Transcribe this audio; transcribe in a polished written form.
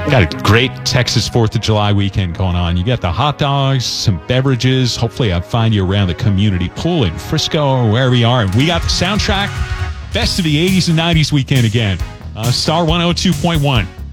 Got a great Texas 4th of July weekend going on. You got the hot dogs, some beverages. Hopefully I'll find you around the community pool in Frisco or wherever you are. And we got the soundtrack, best of the 80s and 90s weekend again. Star 102.1.